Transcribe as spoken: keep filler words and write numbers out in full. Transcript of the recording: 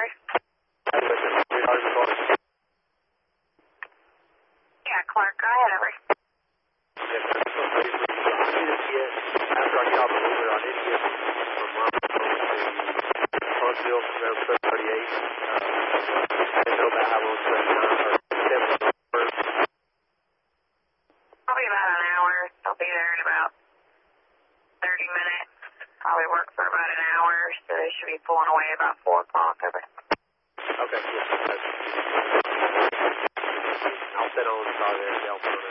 Avery. Yeah, Clark, go ahead, Avery. Yes, sir. I need to get, after I get off the river, I need to get from Murphy to Huntsville from there, seven thirty-eight. Uh, I didn't know about how long it's going to or seven first. Probably about an hour. They'll be there in about thirty minutes. Probably work for about an hour, so they should be pulling away about four o'clock. Over. Okay, cool. I'll sit on the car there and help them.